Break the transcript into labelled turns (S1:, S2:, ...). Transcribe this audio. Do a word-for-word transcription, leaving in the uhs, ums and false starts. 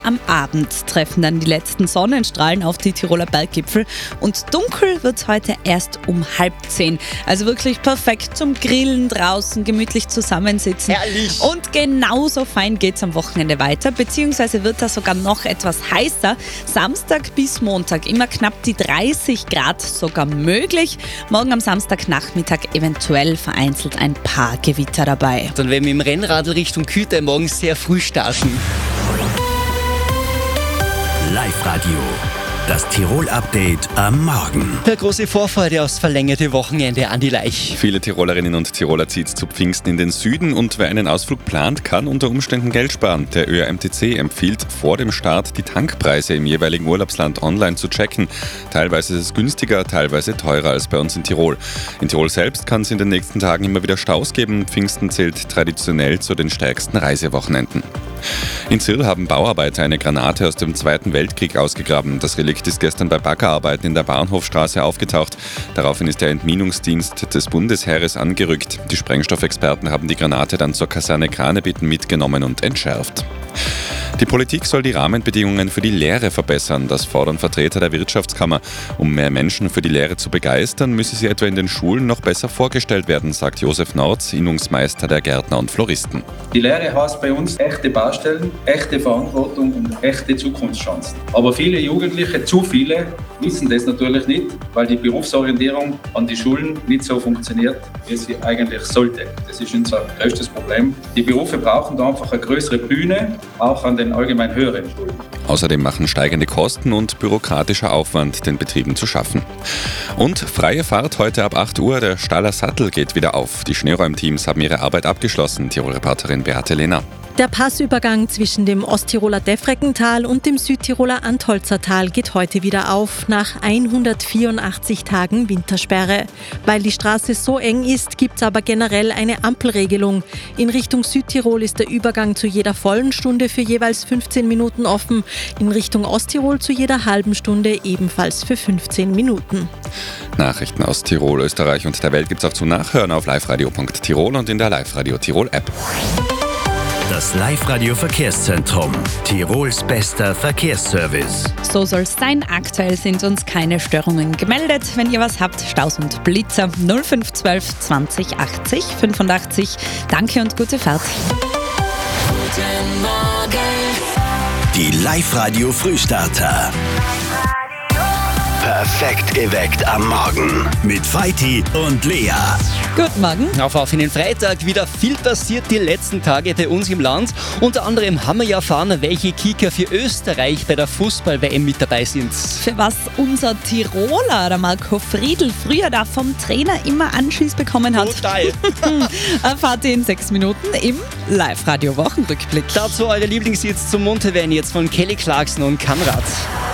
S1: Am Abend treffen dann die letzten Sonnenstrahlen auf die Tiroler Berggipfel und dunkel wird es heute erst um halb zehn. Also wirklich perfekt zum Grillen draußen, gemütlich zusammensitzen.
S2: Herrlich!
S1: Und genauso fein geht es am Wochenende weiter, beziehungsweise wird das sogar noch etwas heißer. Samstag bis Montag immer knapp die dreißig Grad sogar möglich. Morgen am Samstagnachmittag eventuell vereinzelt ein paar Gewitter dabei.
S2: Dann werden wir im Rennradl Richtung Küte morgen sehr früh starten.
S3: Live-Radio, das Tirol-Update am Morgen.
S2: Der große Vorfreude aufs verlängerte Wochenende an die Laich.
S4: Viele Tirolerinnen und Tiroler zieht zu Pfingsten in den Süden und wer einen Ausflug plant, kann unter Umständen Geld sparen. Der Ö R M T C empfiehlt vor dem Start die Tankpreise im jeweiligen Urlaubsland online zu checken. Teilweise ist es günstiger, teilweise teurer als bei uns in Tirol. In Tirol selbst kann es in den nächsten Tagen immer wieder Staus geben. Pfingsten zählt traditionell zu den stärksten Reisewochenenden. In Zirl haben Bauarbeiter eine Granate aus dem Zweiten Weltkrieg ausgegraben. Das Relikt ist gestern bei Baggerarbeiten in der Bahnhofstraße aufgetaucht. Daraufhin ist der Entminungsdienst des Bundesheeres angerückt. Die Sprengstoffexperten haben die Granate dann zur Kaserne Kranebitten mitgenommen und entschärft. Die Politik soll die Rahmenbedingungen für die Lehre verbessern. Das fordern Vertreter der Wirtschaftskammer. Um mehr Menschen für die Lehre zu begeistern, müsse sie etwa in den Schulen noch besser vorgestellt werden, sagt Josef Norz, Innungsmeister der Gärtner und Floristen.
S5: Die Lehre heißt bei uns echte Baustellen, echte Verantwortung und echte Zukunftschancen. Aber viele Jugendliche, zu viele, wissen das natürlich nicht, weil die Berufsorientierung an die Schulen nicht so funktioniert, wie sie eigentlich sollte. Das ist unser größtes Problem. Die Berufe brauchen da einfach eine größere Bühne, auch an den allgemein höheren Schulen.
S4: Außerdem machen steigende Kosten und bürokratischer Aufwand den Betrieben zu schaffen. Und freie Fahrt heute ab acht Uhr. Der Staller Sattel geht wieder auf. Die Schneeräumteams haben ihre Arbeit abgeschlossen. Tirol-Reporterin Beate Lehner.
S6: Der Passübergang zwischen dem Osttiroler Defreckental und dem Südtiroler Antholzertal geht heute wieder auf, nach hundertvierundachtzig Tagen Wintersperre. Weil die Straße so eng ist, gibt es aber generell eine Ampelregelung. In Richtung Südtirol ist der Übergang zu jeder vollen Stunde für jeweils fünfzehn Minuten offen, in Richtung Osttirol zu jeder halben Stunde ebenfalls für fünfzehn Minuten.
S4: Nachrichten aus Tirol, Österreich und der Welt gibt es auch zum Nachhören auf liveradio punkt tirol und in der Live-Radio Tirol-App.
S3: Das Live-Radio Verkehrszentrum, Tirols bester Verkehrsservice.
S1: So soll es sein. Aktuell sind uns keine Störungen gemeldet. Wenn ihr was habt, Staus und Blitzer null fünf zwölf zwanzig achtzig fünfundachtzig. Danke und gute Fahrt.
S7: Guten Morgen.
S3: Die Live-Radio Frühstarter. Perfekt geweckt am Morgen mit Vaiti und Lea.
S1: Guten Morgen.
S2: Auf auf in den Freitag. Wieder viel passiert die letzten Tage bei uns im Land. Unter anderem haben wir ja erfahren, welche Kicker für Österreich bei der Fußball-W M mit dabei sind.
S1: Für was unser Tiroler, der Marco Friedl, früher da vom Trainer immer Anschiss bekommen hat.
S2: Total.
S1: Erfahrt ihr in sechs Minuten im Live-Radio-Wochenrückblick.
S2: Dazu eure Lieblingshits zum Montevan jetzt von Kelly Clarkson und Kamrat.